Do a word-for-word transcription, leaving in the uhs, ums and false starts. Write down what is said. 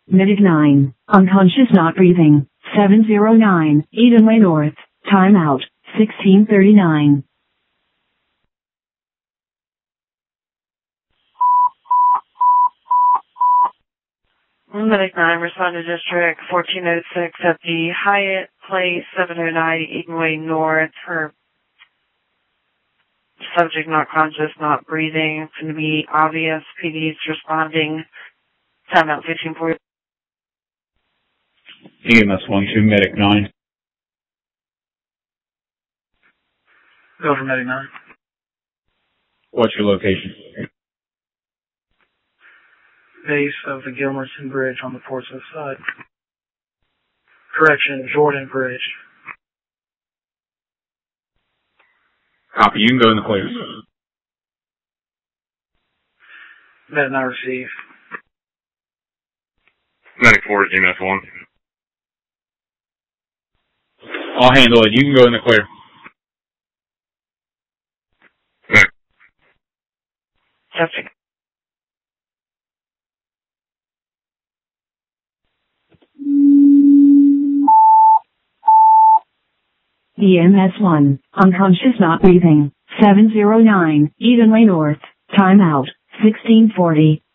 Medic nine, unconscious not breathing, seven zero nine, Edenway North, timeout, sixteen thirty-nine. Medic nine, respond to District fourteen oh six at the Hyatt Place, seven oh nine, Edenway North. Her subject not conscious, not breathing. It's going to be obvious. P D's responding. Timeout fifteen forty. E M S one two, Medic nine. Go for Medic nine. What's your location? Base of the Gilmerton Bridge on the Portsmouth side. Correction, Jordan Bridge. Copy, you can go in the clear. Med nine receive. Medic four, E M S one. I'll handle it. You can go in the clear. Medic. Subject. E M S one, unconscious not breathing, seven zero nine, Edenway North, timeout, sixteen forty.